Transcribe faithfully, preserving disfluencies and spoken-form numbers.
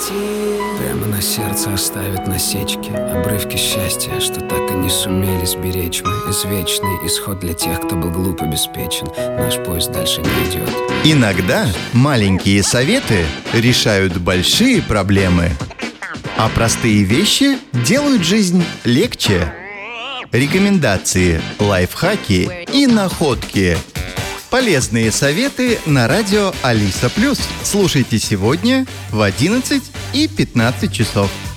Прямо на сердце оставит насечки, обрывки счастья, что так и не сумели сберечь мы. Извечный исход для тех, кто был глуп обеспечен. Наш поезд дальше не идет. Иногда маленькие советы решают большие проблемы, а простые вещи делают жизнь легче. Рекомендации, лайфхаки и находки. Полезные советы на радио Алиса Плюс. Слушайте сегодня в одиннадцать и пятнадцать часов.